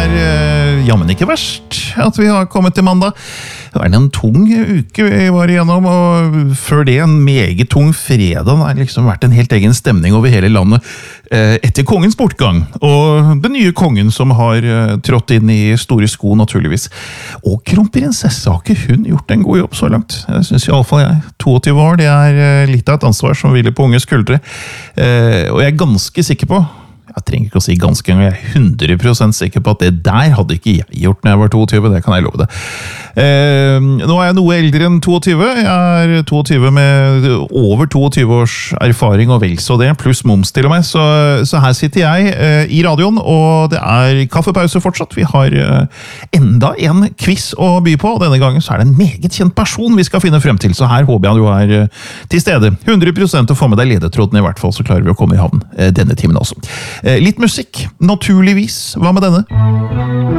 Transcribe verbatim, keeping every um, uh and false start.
er uh, jammen ikke verst at vi har kommet til mandag. Det var en tung uke vi var igjennom, og før det en meget tung fredag. Det har liksom vært en helt egen stemning over hele landet uh, etter kongens bortgang. Og den nye kongen som har uh, trådt inn i store sko, naturligvis. Og kronprinsesse har ikke hun gjort en god jobb så langt. Jeg synes i alle fall jeg, toogtyve år, det er uh, litt av et ansvar som hviler på unge skuldre. Uh, og jeg er ganske sikker på, jeg trenger ikke å si ganske engang, jeg er hundre prosent sikker på at det der hadde ikke jeg gjort når jeg var toogtyve, det kan jeg love det. Eh, nå er jeg noe eldre enn toogtyve, jeg er toogtyve med over toogtyve års erfaring og vel så det, pluss moms til og med, så, så her sitter jeg eh, i radioen, og det er kaffepause fortsatt. Vi har eh, enda en quiz å by på, og denne gangen så er det en meget kjent person vi skal finne frem til, så her håper jeg du er eh, til stede. hundre prosent å få med deg ledetråden i hvert fall, så klarer vi å komme i havn eh, denne timen også. Litt musikk, naturligvis. Hva med denne?